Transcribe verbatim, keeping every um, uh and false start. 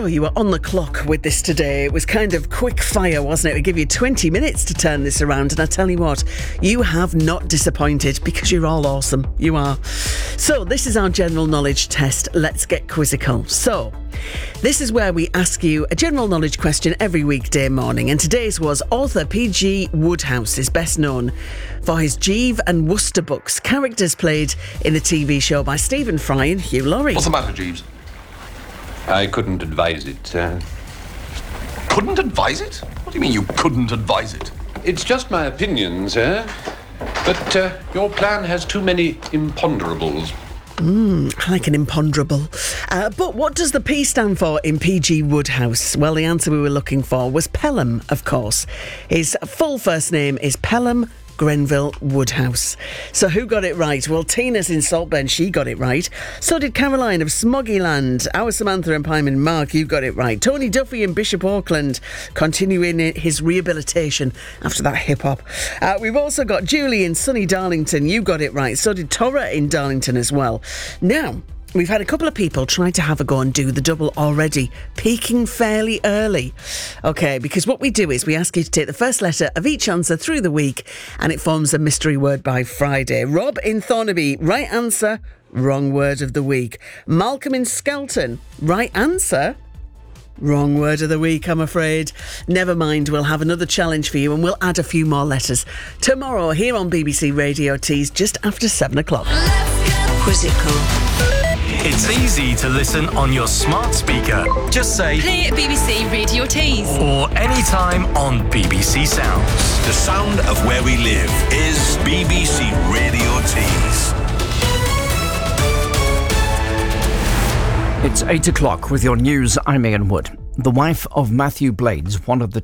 So you were on the clock with this today. It was kind of quick fire, wasn't it? We give you twenty minutes to turn this around, and I tell you what, you have not disappointed because you're all awesome. You are. So this is our general knowledge test. Let's get quizzical. So this is where we ask you a general knowledge question every weekday morning, and today's was author P G Wodehouse is best known for his Jeeve and Wooster books, characters played in the T V show by Stephen Fry and Hugh Laurie. What's the matter, Jeeves? I couldn't advise it. Uh, Couldn't advise it? What do you mean you couldn't advise it? it's just my opinion, sir. But uh, your plan has too many imponderables. Mm, I like an imponderable. Uh, but what does the P stand for in P G Wodehouse? Well, the answer we were looking for was Pelham, of course. His full first name is Pelham Grenville Wodehouse. So who got it right? Well, Tina's in Saltburn, she got it right. So did Caroline of Smoggyland. Our Samantha and Pyman Mark, you got it right. Tony Duffy in Bishop Auckland, continuing his rehabilitation after that hip-hop. Uh, we've also got Julie in sunny Darlington, you got it right. So did Tora in Darlington as well. Now, we've had a couple of people try to have a go and do the double already, peaking fairly early. OK, because what we do is we ask you to take the first letter of each answer through the week and it forms a mystery word by Friday. Rob in Thornaby, right answer, wrong word of the week. Malcolm in Skelton, right answer, wrong word of the week, I'm afraid. Never mind, we'll have another challenge for you and we'll add a few more letters tomorrow here on B B C Radio Tees just after seven o'clock. Quizzical. It's easy to listen on your smart speaker. Just say Play at B B C Radio Tees. or anytime on B B C Sounds. The sound of where we live is B B C Radio Tees. It's eight o'clock with your news. I'm Ian Wood. The wife of Matthew Blades, one of the